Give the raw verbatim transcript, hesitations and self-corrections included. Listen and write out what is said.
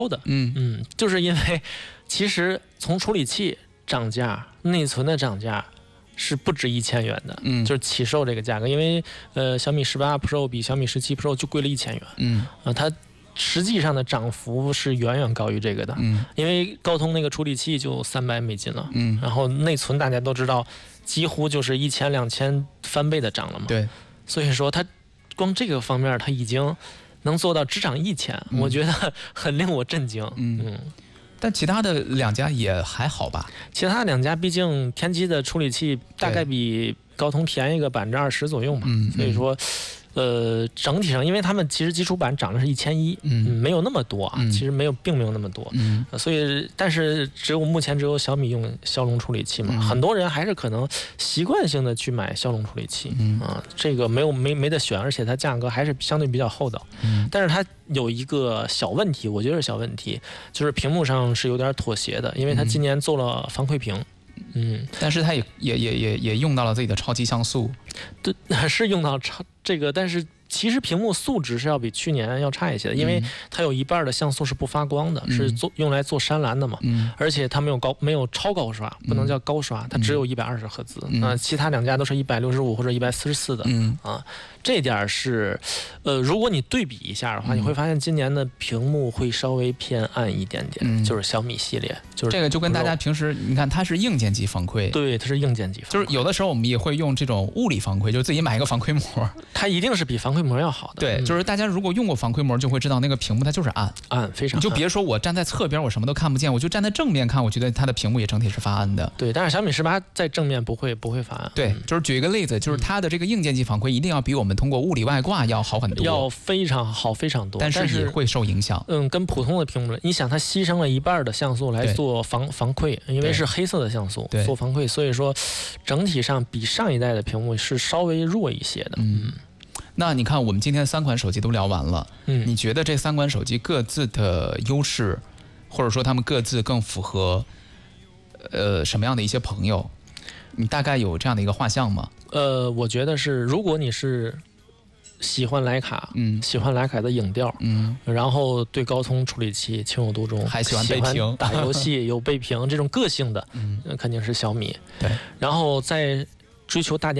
的。嗯嗯，就是因为其实从处理器涨价，内存的涨价是不止一千元的，嗯，就是起售这个价格，因为呃小米十八 Pro 比小米十七 Pro 就贵了一千元，嗯啊、呃，它实际上的涨幅是远远高于这个的，嗯，因为高通那个处理器就三百美金了，嗯，然后内存大家都知道，几乎就是一千两千翻倍的涨了嘛， 对， 所以说它光这个方面它已经能做到只涨一千，嗯，我觉得很令我震惊，嗯。嗯， 但其他的两家也还好吧？ 其他两家毕竟天玑的处理器大概比高通便宜个百分之二十左右嘛，嗯，所以说，呃，整体上，因为他们其实基础版涨的是一千一，嗯，没有那么多啊，嗯，其实没有，并没有那么多，嗯，所以，但是只有目前只有小米用骁龙处理器嘛，嗯，很多人还是可能习惯性的去买骁龙处理器，嗯啊，这个没有没没得选，而且它价格还是相对比较厚道，嗯，但是它有一个小问题，我觉得是小问题，就是屏幕上是有点妥协的，因为它今年做了防窥屏。嗯， 但是它也也也也也用到了自己的超级像素， 对，是用到超这个，但是其实屏幕素质是要比去年要差一些的，因为它有一半的像素是不发光的，嗯，是做用来做深蓝的嘛，嗯，而且它没有高没有超高刷，不能叫高刷，它只有一百二十赫兹，嗯，呃，其他两家都是一百六十五或者一百四十四的，嗯啊，这点是，呃，如果你对比一下的话，嗯，你会发现今年的屏幕会稍微偏暗一点点，嗯，就是小米系列，就是这个就跟大家平时你看它是硬件级防窥， 对，它是硬件级防窥，就是有的时候我们也会用这种物理防窥，就是自己买一个防窥膜， 它一定是比防窥膜要好的。 对，嗯，就是大家如果用过防窥膜，就会知道那个屏幕它就是暗， 暗非常暗。 你就别说我站在侧边我什么都看不见，我就站在正面看，我觉得它的屏幕也整体是发暗的。 对，但是小米十八在正面不会不会发暗。 对，就是举一个例子，就是它的这个硬件级防窥一定要比我们通过物理外挂要好很多， 要非常好非常多， 但是也会受影响。 嗯，跟普通的屏幕，你想它牺牲了一半的像素来做防防窥，因为是黑色的像素做防窥，所以说整体上比上一代的屏幕是稍微弱一些的。嗯。 那你看，我们今天三款手机都聊完了，嗯，你觉得这三款手机各自的优势，或者说他们各自更符合，呃，什么样的一些朋友？你大概有这样的一个画像吗？ 呃，我觉得是，如果你是喜欢徕卡，嗯，喜欢徕卡的影调，嗯，然后对高通处理器情有独钟， 还喜欢背屏， 打游戏有背屏这种个性的，嗯，肯定是小米。 对， 然后在追求大